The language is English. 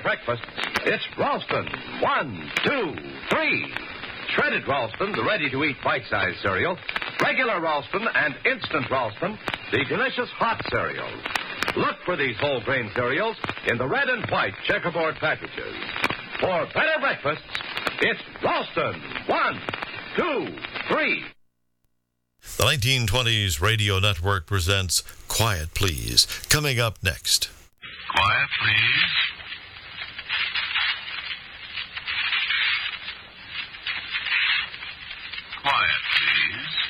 breakfast, it's Ralston. 1, 2, 3. Shredded Ralston, the ready-to-eat bite-sized cereal. Regular Ralston and instant Ralston, the delicious hot cereals. Look for these whole grain cereals in the red and white checkerboard packages. For better breakfasts, it's Ralston. 1, 2, 3. The 1920s Radio Network presents Quiet Please, coming up next. Quiet, please.